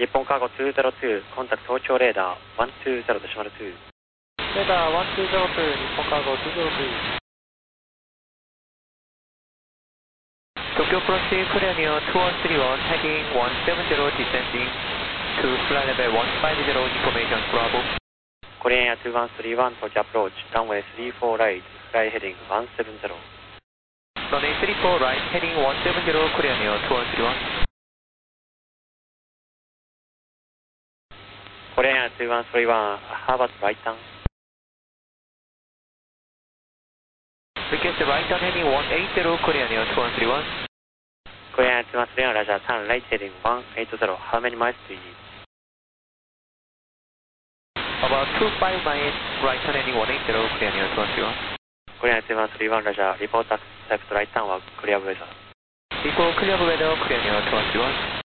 日本カーゴ202、コンタクト東京レーダー120で閉まる2。 レーダー1202、日本カーゴ202。Tokyo Approach clear near 2131, heading 170 descending to flight level 150, information Bravo. Korean Air 2131, Tokyo Approach, runway 34 right, fly heading 170. Runway 34 right, heading 170, clear near 2131. Korean Air 2131, Harvard right turn. Request right turn heading 180, clear near 2131. Korean Air 2131, Roger, turn right heading 180. How many miles do you need? About 25 miles, right turn heading 180, clear near 2131. Korean Air 2131, Roger, report taxi right turn or clear weather. Report clear weather, clear near 2131.